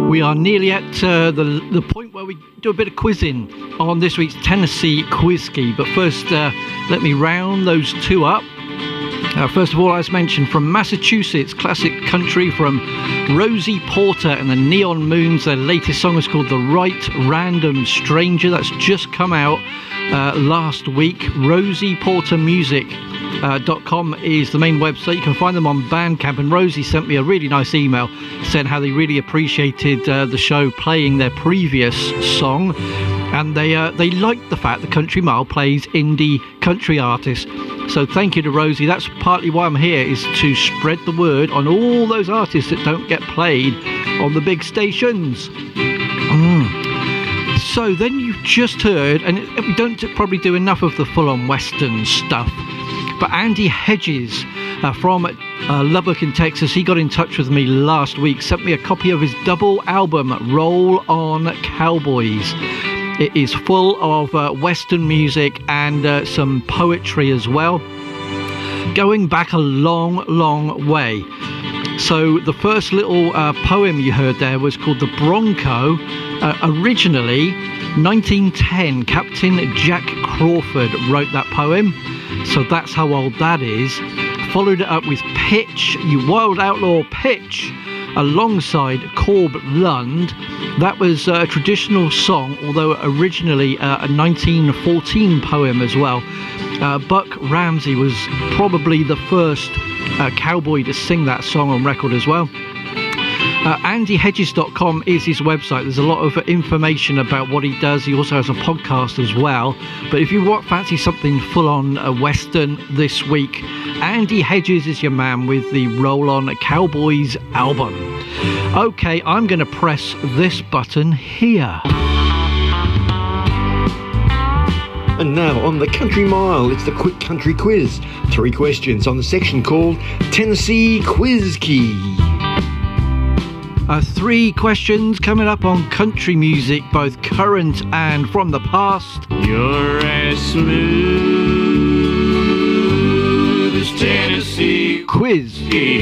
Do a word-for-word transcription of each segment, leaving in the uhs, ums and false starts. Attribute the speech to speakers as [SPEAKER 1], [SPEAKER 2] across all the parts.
[SPEAKER 1] We are nearly at uh, the the point where we do a bit of quizzing on this week's Tennessee Quiz Key. But first, uh, let me round those two up. Uh, first of all, as mentioned, from Massachusetts, classic country from Rosie Porter and the Neon Moons. Their latest song is called The Right Random Stranger. That's just come out uh, last week. Rosie Porter Music. Uh, .com is the main website. You can find them on Bandcamp, and Rosie sent me a really nice email saying how they really appreciated uh, the show playing their previous song, and they uh, they liked the fact the Country Mile plays indie country artists. So thank you to Rosie. That's partly why I'm here, is to spread the word on all those artists that don't get played on the big stations. Mm. So then you've just heard, and we don't probably do enough of the full-on Western stuff, but Andy Hedges uh, from uh, Lubbock in Texas, he got in touch with me last week, sent me a copy of his double album, Roll On Cowboys. It is full of uh, Western music and uh, some poetry as well, going back a long, long way. So the first little uh, poem you heard there was called The Bronco. Uh, originally, nineteen ten, Captain Jack Crawford wrote that poem. So that's how old that is. Followed it up with Pitch, You Wild Outlaw Pitch, alongside Corb Lund. That was a traditional song, although originally uh, a nineteen fourteen poem as well. Uh, Buck Ramsey was probably the first uh, cowboy to sing that song on record as well. Uh, Andy Hedges dot com is his website. There's a lot of information about what he does. He also has a podcast as well. But if you want, fancy something full-on uh, Western this week, Andy Hedges is your man with the Roll On Cowboys album. Okay, I'm going to press this button here.
[SPEAKER 2] And now on the Country Mile, it's the Quick Country Quiz. Three questions on the section called Tennessee Quiz Key.
[SPEAKER 1] Uh, three questions coming up on country music, both current and from the past.
[SPEAKER 3] You're as smooth as Tennessee
[SPEAKER 1] Quiz.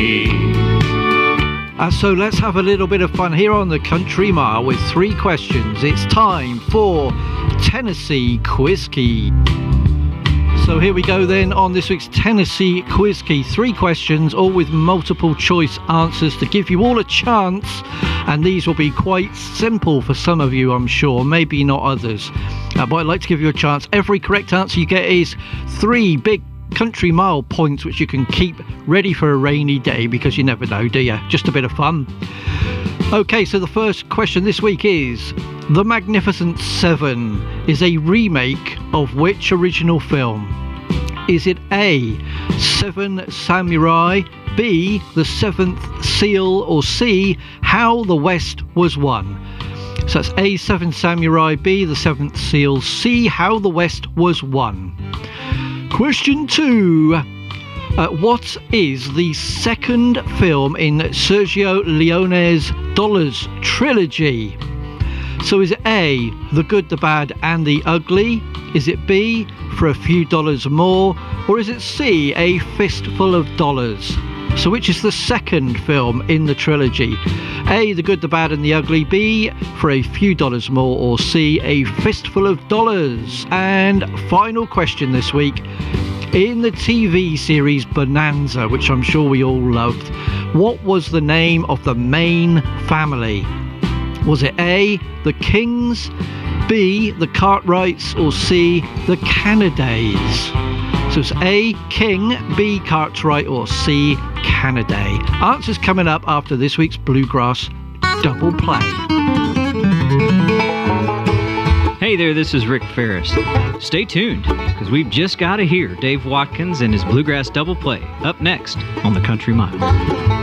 [SPEAKER 1] Uh, so let's have a little bit of fun here on the Country Mile with three questions. It's time for Tennessee Quiz Key. So here we go then on this week's Tennessee Quiz Key. Three questions, all with multiple choice answers to give you all a chance. And these will be quite simple for some of you, I'm sure, maybe not others. Uh, but I'd like to give you a chance. Every correct answer you get is three big Country Mile points, which you can keep ready for a rainy day, because you never know, do you? Just a bit of fun. Okay, so the first question this week is, The Magnificent Seven is a remake of which original film? Is it A, Seven Samurai, B, The Seventh Seal, or C, How the West Was Won? So that's A, Seven Samurai, B, The Seventh Seal, C, How the West Was Won. Question two. Uh, what is the second film in Sergio Leone's Dollars trilogy? So is it A, The Good, the Bad and the Ugly? Is it B, For a Few Dollars More? Or is it C, A Fistful of Dollars? So which is the second film in the trilogy? A, The Good, the Bad and the Ugly, B, For a Few Dollars More, or C, A Fistful of Dollars? And final question this week. In the T V series Bonanza, which I'm sure we all loved, what was the name of the main family? Was it A, the Kings, B, the Cartwrights, or C, the Canadays? So it's A, King, B, Cartwright, or C, Canaday. Answers coming up after this week's Bluegrass Double Play.
[SPEAKER 4] Hey there, this is Rick Ferris. Stay tuned, because we've just got to hear Dave Watkins and his Bluegrass Double Play up next on the Country Mile.